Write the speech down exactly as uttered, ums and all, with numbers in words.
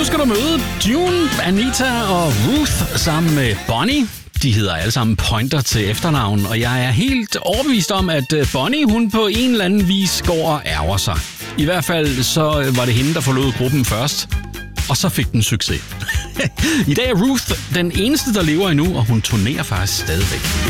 skal du møde June, Anita og Ruth sammen med Bonnie. De hedder alle sammen Pointer til efternavn, og jeg er helt overbevist om, at Bonnie hun på en eller anden vis går og ærger sig. I hvert fald så var det hende, der forlod gruppen først, og så fik den succes. I dag er Ruth den eneste, der lever endnu, og hun turnerer faktisk stadigvæk.